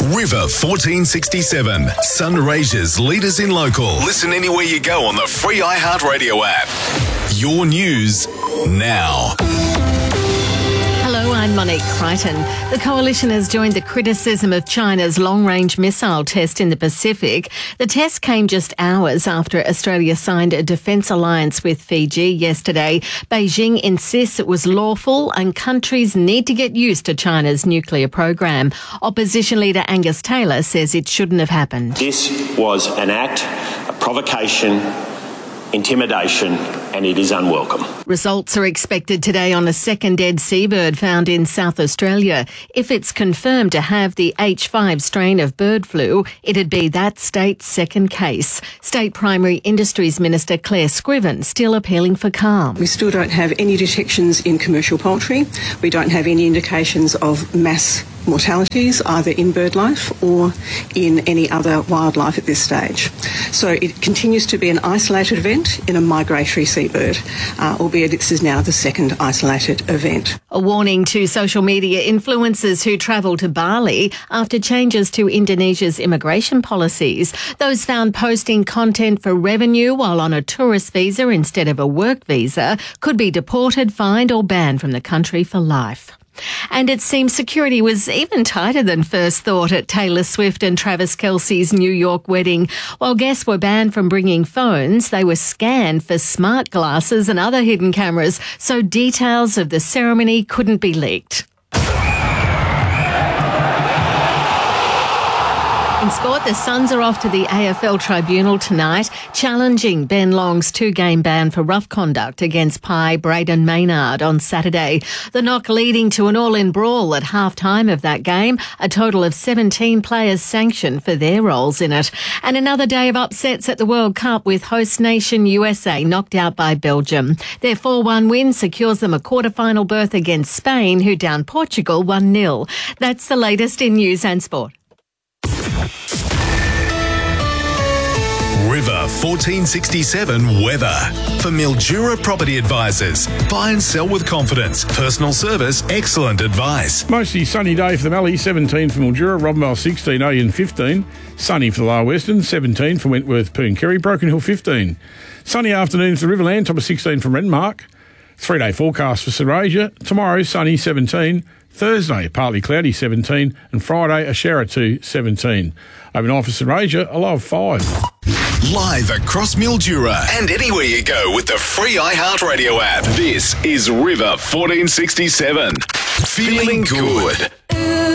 River 1467. Sunraysia's leaders in local. Listen anywhere you go on the free iHeartRadio app. Your news now. Hello, I'm Monique Crichton. The coalition has joined the criticism of China's long-range missile test in the Pacific. The test came just hours after Australia signed a defence alliance with Fiji yesterday. Beijing insists it was lawful and countries need to get used to China's nuclear program. Opposition leader Angus Taylor says it shouldn't have happened. This was an act, a provocation, intimidation, and it is unwelcome. Results are expected today on a second dead seabird found in South Australia. If it's confirmed to have the H5 strain of bird flu, it'd be that state's second case. State Primary Industries Minister Claire Scriven still appealing for calm. We still don't have any detections in commercial poultry. We don't have any indications of mass mortalities either in bird life or in any other wildlife at this stage. So it continues to be an isolated event in a migratory seabird, albeit this is now the second isolated event. A warning to social media influencers who travel to Bali after changes to Indonesia's immigration policies. Those found posting content for revenue while on a tourist visa instead of a work visa could be deported, fined or banned from the country for life. And it seems security was even tighter than first thought at Taylor Swift and Travis Kelce's New York wedding. While guests were banned from bringing phones, they were scanned for smart glasses and other hidden cameras, so details of the ceremony couldn't be leaked. In sport, the Suns are off to the AFL tribunal tonight, challenging Ben Long's 2-game ban for rough conduct against Braden Maynard on Saturday. The knock leading to an all-in brawl at half-time of that game, a total of 17 players sanctioned for their roles in it. And another day of upsets at the World Cup with host nation USA knocked out by Belgium. Their 4-1 win secures them a quarter-final berth against Spain, who downed Portugal 1-0. That's the latest in news and sport. River 1467 weather. For Mildura Property Advisors. Buy and sell with confidence. Personal service, excellent advice. Mostly sunny day for the Mallee, 17 for Mildura, Robinvale 16, Oyen 15. Sunny for the Lower Western, 17 for Wentworth, Pooncarry, Broken Hill 15. Sunny afternoon for the Riverland, top of 16 from Renmark. 3-day forecast for Sunraysia. Tomorrow, sunny 17. Thursday, partly cloudy 17. And Friday, a shower 2, 17. Overnight for Sunraysia, a low of 5. Live across Mildura and anywhere you go with the free iHeartRadio app. This is River 1467. Feeling good.